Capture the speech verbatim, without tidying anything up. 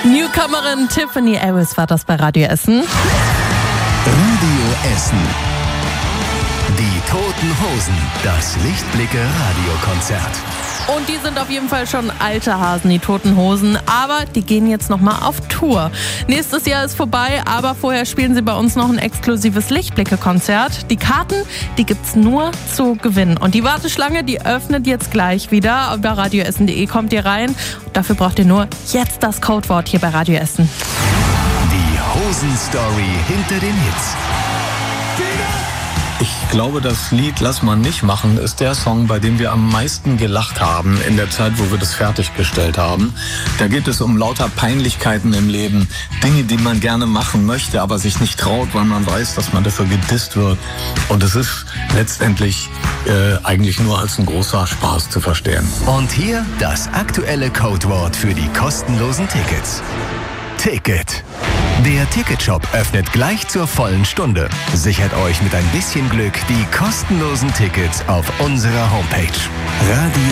Newcomerin Tiffany Ellis war das bei Radio Essen. Radio Essen. Die Toten Hosen. Das Lichtblicke-Radiokonzert. Und die sind auf jeden Fall schon alte Hasen, die Toten Hosen. Aber die gehen jetzt nochmal auf Tour. Nächstes Jahr ist vorbei, aber vorher spielen sie bei uns noch ein exklusives Lichtblicke-Konzert. Die Karten, die gibt's nur zu gewinnen. Und die Warteschlange, die öffnet jetzt gleich wieder. Bei radioessen punkt de kommt ihr rein. Dafür braucht ihr nur jetzt das Codewort hier bei Radio Essen. Die Hosen-Story hinter den Hits. Ich glaube, das Lied Lass mal nicht machen ist der Song, bei dem wir am meisten gelacht haben in der Zeit, wo wir das fertiggestellt haben. Da geht es um lauter Peinlichkeiten im Leben, Dinge, die man gerne machen möchte, aber sich nicht traut, weil man weiß, dass man dafür gedisst wird. Und es ist letztendlich äh, eigentlich nur als ein großer Spaß zu verstehen. Und hier das aktuelle Codewort für die kostenlosen Tickets. Ticket. Der Ticketshop öffnet gleich zur vollen Stunde. Sichert euch mit ein bisschen Glück die kostenlosen Tickets auf unserer Homepage. Radio